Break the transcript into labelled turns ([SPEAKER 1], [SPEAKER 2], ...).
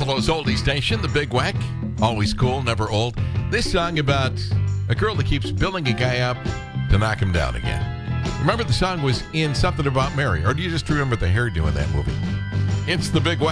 [SPEAKER 1] Buffalo's oldie station, the Big Wack. Always cool, never old. This song about a girl that keeps building a guy up to knock him down again. Remember the song was in Something About Mary, or do you just remember the hairdo in that movie? It's the Big Wack.